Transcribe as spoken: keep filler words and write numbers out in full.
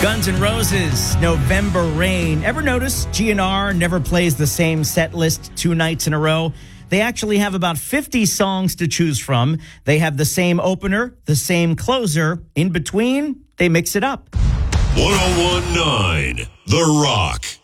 Guns N' Roses, November Rain. Ever notice G N R never plays the same set list two nights in a row? They actually have about fifty songs to choose from. They have the same opener, the same closer. In between, they mix it up. one oh one point nine The Rock.